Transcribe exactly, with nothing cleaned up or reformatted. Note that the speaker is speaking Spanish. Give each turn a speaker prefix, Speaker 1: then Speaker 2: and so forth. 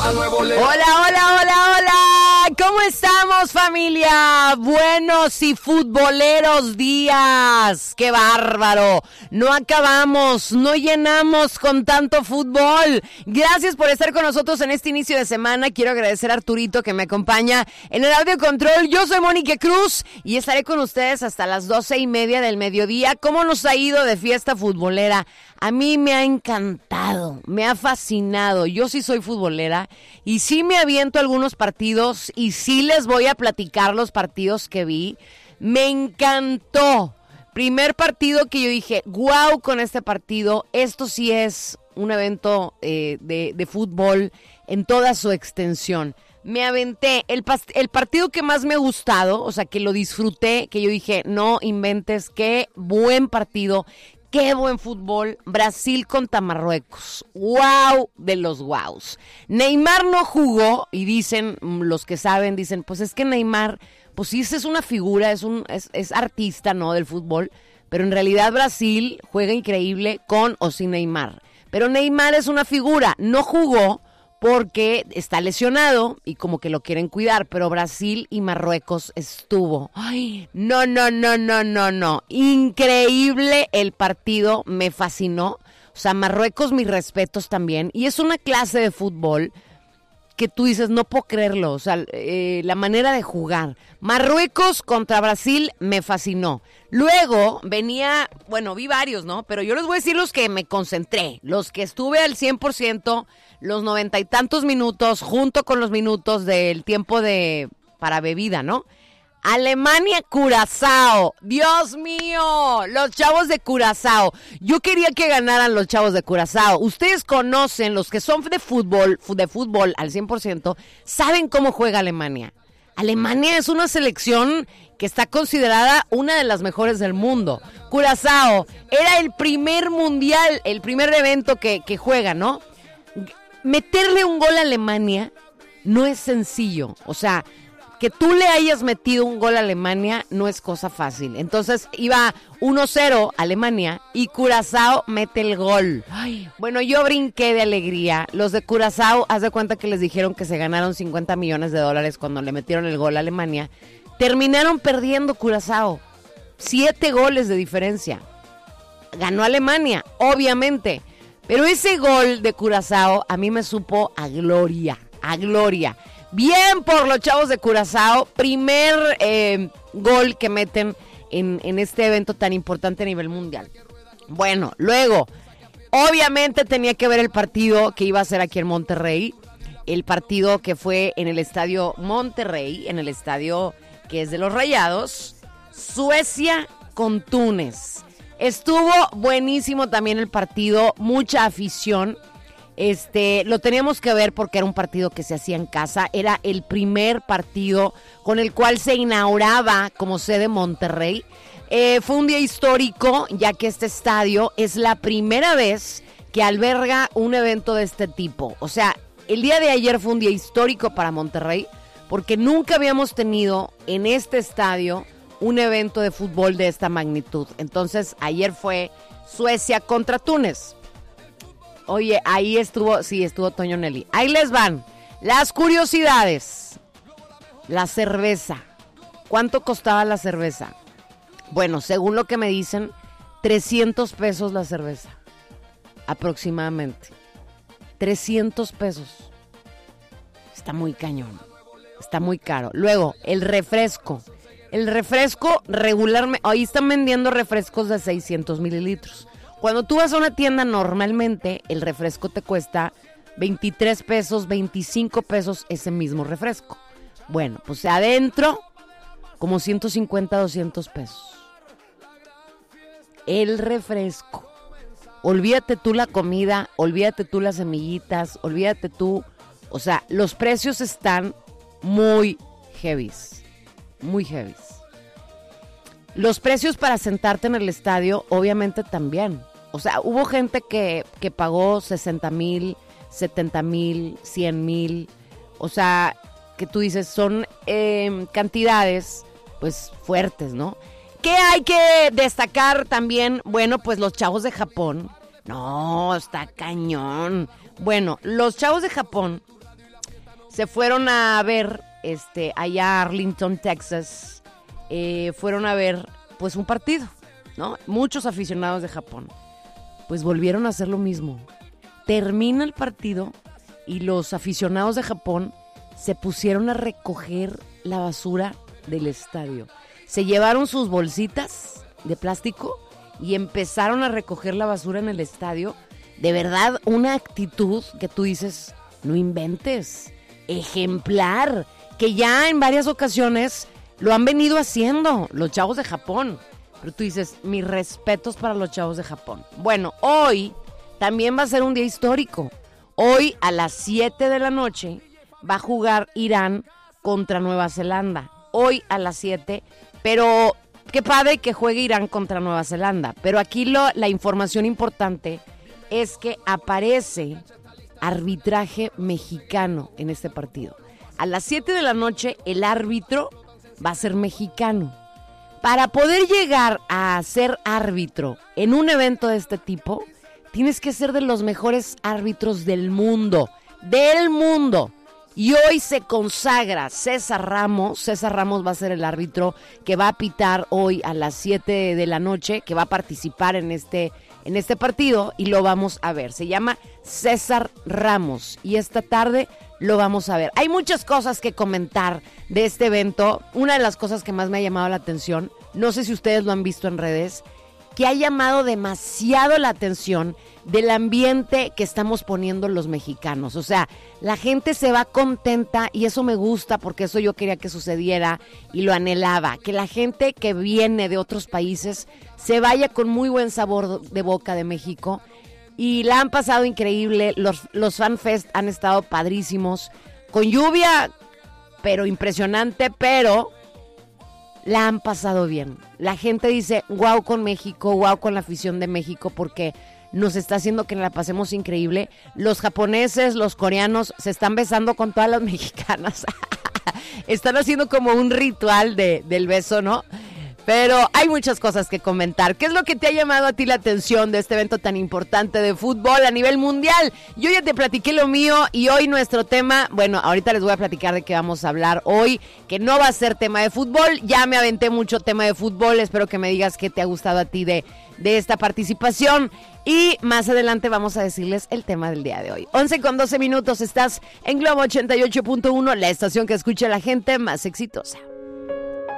Speaker 1: Hola, hola, hola, hola. ¿Cómo estamos, familia? Buenos y futboleros días. ¡Qué bárbaro! No acabamos, no llenamos con tanto fútbol. Gracias por estar con nosotros en este inicio de semana. Quiero agradecer a Arturito que me acompaña en el audio control. Yo soy Mónica Cruz y estaré con ustedes hasta las doce y media del mediodía. ¿Cómo nos ha ido de fiesta futbolera? A mí me ha encantado, me ha fascinado. Yo sí soy futbolera y sí me aviento algunos partidos y sí les voy a platicar los partidos que vi. Me encantó. Primer partido que yo dije, wow, con este partido, esto sí es un evento eh, de, de fútbol en toda su extensión. Me aventé el, pas- el partido que más me ha gustado, o sea, que lo disfruté, que yo dije, no inventes, qué buen partido. Qué buen fútbol, Brasil contra Marruecos, wow de los wows. Neymar no jugó y dicen, los que saben, dicen, pues es que Neymar, pues sí es una figura, es un es, es artista, ¿no?, del fútbol, pero en realidad Brasil juega increíble con o sin Neymar. Pero Neymar es una figura, no jugó porque está lesionado y como que lo quieren cuidar, pero Brasil y Marruecos estuvo. Ay, no, no, no, no, no, no. Increíble el partido, me fascinó. O sea, Marruecos, mis respetos también. Y es una clase de fútbol que tú dices, no puedo creerlo. O sea, eh, la manera de jugar. Marruecos contra Brasil me fascinó. Luego venía, bueno, vi varios, ¿no? Pero yo les voy a decir los que me concentré, los que estuve al cien por ciento, los noventa y tantos minutos, junto con los minutos del tiempo de para bebida, ¿no? Alemania-Curazao, Dios mío, los chavos de Curazao. Yo quería que ganaran los chavos de Curazao. Ustedes conocen, los que son de fútbol, de fútbol al cien por ciento, saben cómo juega Alemania. Alemania es una selección que está considerada una de las mejores del mundo. Curazao era el primer mundial, el primer evento que, que juega, ¿no? Meterle un gol a Alemania no es sencillo. O sea, que tú le hayas metido un gol a Alemania no es cosa fácil. Entonces iba uno cero Alemania y Curazao mete el gol. Ay, bueno, yo brinqué de alegría. Los de Curazao, haz de cuenta que les dijeron que se ganaron cincuenta millones de dólares cuando le metieron el gol a Alemania. Terminaron perdiendo Curazao. Siete goles de diferencia. Ganó Alemania, obviamente. Pero ese gol de Curazao a mí me supo a gloria, a gloria. Bien por los chavos de Curazao, primer eh, gol que meten en, en este evento tan importante a nivel mundial. Bueno, luego, obviamente tenía que ver el partido que iba a ser aquí en Monterrey, el partido que fue en el estadio Monterrey, en el estadio que es de los Rayados, Suecia con Túnez. Estuvo buenísimo también el partido, mucha afición. Este, lo teníamos que ver porque era un partido que se hacía en casa, era el primer partido con el cual se inauguraba como sede Monterrey. Eh, fue un día histórico, ya que este estadio es la primera vez que alberga un evento de este tipo. O sea, el día de ayer fue un día histórico para Monterrey, porque nunca habíamos tenido en este estadio un evento de fútbol de esta magnitud. Entonces, ayer fue Suecia contra Túnez. Oye, ahí estuvo, sí, estuvo Toño Nelly. Ahí les van las curiosidades. La cerveza. ¿Cuánto costaba la cerveza? Bueno, según lo que me dicen, trescientos pesos la cerveza. Aproximadamente. trescientos pesos. Está muy cañón. Está muy caro. Luego, el refresco. El refresco regularmente, ahí están vendiendo refrescos de seiscientos mililitros. Cuando tú vas a una tienda normalmente, el refresco te cuesta veintitrés pesos, veinticinco pesos ese mismo refresco. Bueno, pues adentro, como ciento cincuenta, doscientos pesos. El refresco. Olvídate tú la comida, olvídate tú las semillitas, olvídate tú. O sea, los precios están muy heavies. Muy heavies. Los precios para sentarte en el estadio, obviamente también. O sea, hubo gente que, que pagó sesenta mil, setenta mil, cien mil. O sea, que tú dices, son eh, cantidades, pues, fuertes, ¿no? ¿Qué hay que destacar también? Bueno, pues los chavos de Japón. No, está cañón. Bueno, los chavos de Japón se fueron a ver, este, allá a Arlington, Texas, eh, fueron a ver, pues, un partido, ¿no? Muchos aficionados de Japón, pues, volvieron a hacer lo mismo. Termina el partido y los aficionados de Japón se pusieron a recoger la basura del estadio. Se llevaron sus bolsitas de plástico y empezaron a recoger la basura en el estadio. De verdad, una actitud que tú dices, no inventes, ejemplar, que ya en varias ocasiones lo han venido haciendo los chavos de Japón. Pero tú dices, mis respetos para los chavos de Japón. Bueno, hoy también va a ser un día histórico. Hoy a las siete de la noche va a jugar Irán contra Nueva Zelanda. Hoy a las siete, pero qué padre que juegue Irán contra Nueva Zelanda. Pero aquí lo, la información importante es que aparece arbitraje mexicano en este partido. A las siete de la noche el árbitro va a ser mexicano. Para poder llegar a ser árbitro en un evento de este tipo, tienes que ser de los mejores árbitros del mundo, del mundo. Y hoy se consagra César Ramos. César Ramos va a ser el árbitro que va a pitar hoy a las siete de la noche, que va a participar en este, en este partido y lo vamos a ver. Se llama César Ramos y esta tarde lo vamos a ver. Hay muchas cosas que comentar de este evento. Una de las cosas que más me ha llamado la atención, no sé si ustedes lo han visto en redes, que ha llamado demasiado la atención del ambiente que estamos poniendo los mexicanos. O sea, la gente se va contenta y eso me gusta porque eso yo quería que sucediera y lo anhelaba. Que la gente que viene de otros países se vaya con muy buen sabor de boca de México y la han pasado increíble. Los, los FanFest han estado padrísimos, con lluvia, pero impresionante, pero la han pasado bien. La gente dice, wow con México, wow con la afición de México, porque nos está haciendo que la pasemos increíble. Los japoneses, los coreanos se están besando con todas las mexicanas. Están haciendo como un ritual de, del beso, ¿no? Pero hay muchas cosas que comentar. ¿Qué es lo que te ha llamado a ti la atención de este evento tan importante de fútbol a nivel mundial? Yo ya te platiqué lo mío y hoy nuestro tema, bueno, ahorita les voy a platicar de qué vamos a hablar hoy, que no va a ser tema de fútbol. Ya me aventé mucho tema de fútbol, espero que me digas qué te ha gustado a ti de, de esta participación. Y más adelante vamos a decirles el tema del día de hoy. once con doce minutos, estás en Globo ochenta y ocho punto uno, la estación que escucha a la gente más exitosa.